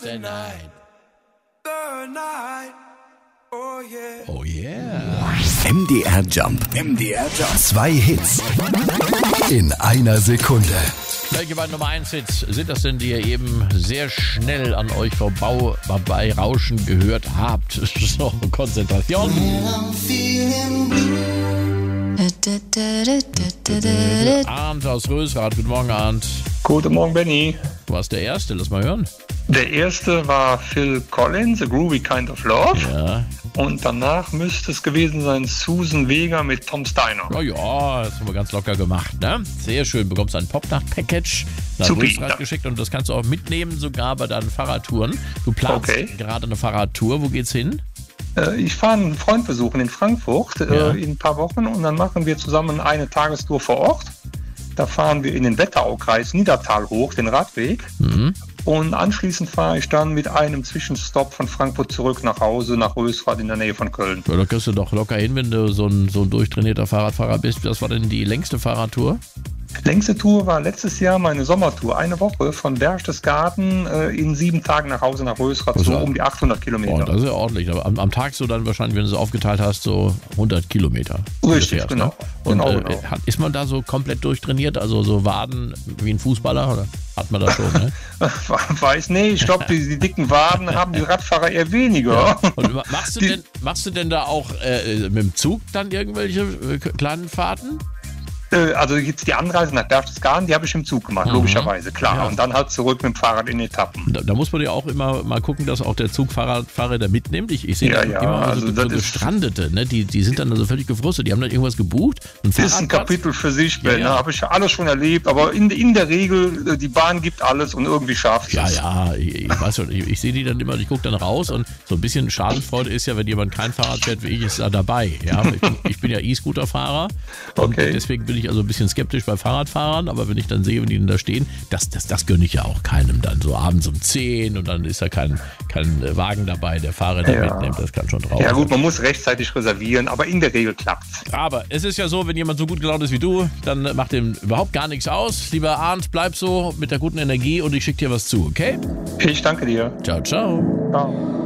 The night. The night. Oh yeah. Oh yeah. MDR Jump. MDR Jump. 2 Hits in einer Sekunde. Welche beiden Nummer 1 Hits sind das denn, die ihr eben sehr schnell an euch vorbei rauschen gehört habt? So, Konzentration. Arndt aus Rösrath. Guten Morgen, Arndt. Guten Morgen, Benny. Du warst der Erste, lass mal hören. Der erste war Phil Collins, A Groovy Kind of Love. Ja. Und danach müsste es gewesen sein Susan Vega mit Tom Steiner. Oh ja, das haben wir ganz locker gemacht, ne? Sehr schön, bekommst ein Popnacht-Package nach Rösrath geschickt und das kannst du auch mitnehmen, sogar bei deinen Fahrradtouren. Du planst gerade eine Fahrradtour, wo geht's hin? Ich fahre einen Freund besuchen in Frankfurt in ein paar Wochen und dann machen wir zusammen eine Tagestour vor Ort. Da fahren wir in den Wetteraukreis Niedertal hoch, den Radweg. Und anschließend fahre ich dann mit einem Zwischenstopp von Frankfurt zurück nach Hause, nach Rösrath in der Nähe von Köln. Ja, da kriegst du doch locker hin, wenn du so ein durchtrainierter Fahrradfahrer bist. Was war denn die längste Fahrradtour? Längste Tour war letztes Jahr meine Sommertour. Eine Woche von Berchtesgaden in 7 Tagen nach Hause nach Rösrath, so um die 800 Kilometer. Oh, das ist ja ordentlich. Aber am Tag so dann wahrscheinlich, wenn du es aufgeteilt hast, so 100 Kilometer. Richtig, genau. Ne? Und genau. Ist man da so komplett durchtrainiert, also so Waden wie ein Fußballer, oder hat man das schon, ne? Ich glaube, die dicken Waden haben die Radfahrer eher weniger. Ja. Und machst du denn da auch mit dem Zug dann irgendwelche kleinen Fahrten? Also jetzt die Anreise nach Berchtesgaden, die habe ich im Zug gemacht, logischerweise, klar. Ja. Und dann halt zurück mit dem Fahrrad in Etappen. Da muss man ja auch immer mal gucken, dass auch der Zugfahrer da mitnimmt. Ich sehe immer so Gestrandete, ne? Die sind dann also völlig gefrustet. Die haben dann irgendwas gebucht. Das ist ein Kapitel für sich, Ben. Ja. Habe ich alles schon erlebt. Aber in der Regel, die Bahn gibt alles und irgendwie schafft es. Ja, ich weiß schon. Ich sehe die dann immer, ich gucke dann raus und so ein bisschen Schadenfreude ist ja, wenn jemand kein Fahrrad fährt wie ich, ist da dabei. Ja? Ich bin ja E-Scooter-Fahrer und deswegen bin ich also ein bisschen skeptisch bei Fahrradfahrern, aber wenn ich dann sehe, wenn die denn da stehen, das gönne ich ja auch keinem dann. So abends um 10 und dann ist da kein Wagen dabei, der Fahrer mitnimmt, das kann schon drauf. Ja gut, man muss rechtzeitig reservieren, aber in der Regel klappt's. Aber es ist ja so, wenn jemand so gut gelaunt ist wie du, dann macht dem überhaupt gar nichts aus. Lieber Arndt, bleib so mit der guten Energie und ich schicke dir was zu, okay? Ich danke dir. Ciao, ciao. Ciao.